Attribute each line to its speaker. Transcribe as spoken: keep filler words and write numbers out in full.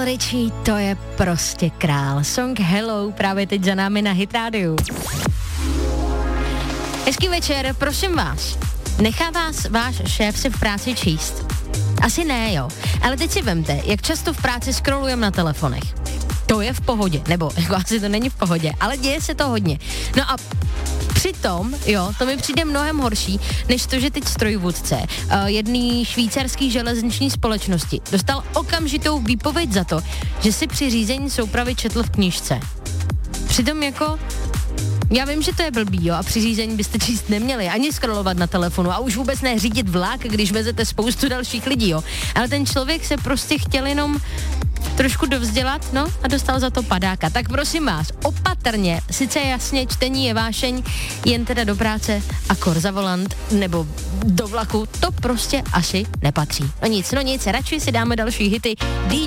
Speaker 1: Lionel Richie, to je prostě král. Song Hello právě teď za námi na Hit Radio. Hezký večer, prosím vás. Nechá vás váš šéf si v práci číst? Asi ne, jo. Ale teď si vemte, jak často v práci scrollujeme na telefonech. To je v pohodě, nebo jako asi to není v pohodě, ale děje se to hodně. No a přitom, jo, to mi přijde mnohem horší, než to, že teď strojvůdce uh, jedný švýcarský železniční společnosti dostal okamžitou výpověď za to, že si při řízení soupravy četl v knížce. Přitom jako, já vím, že to je blbý, jo, a při řízení byste číst neměli, ani scrollovat na telefonu a už vůbec ne řídit vlak, když vezete spoustu dalších lidí, jo. Ale ten člověk se prostě chtěl jenom trošku dovzdělat, no, a dostal za to padáka. Tak prosím vás, opatrně, sice jasně, čtení je vášeň, jen teda do práce a kor za volant nebo do vlaku, to prostě asi nepatří. No nic, no nic, radši si dáme další hity.